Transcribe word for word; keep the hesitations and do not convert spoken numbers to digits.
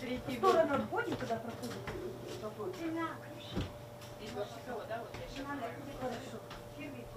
В сторону отходим, когда проходим. Из Барсикова, да, вот я сейчас. Хорошо.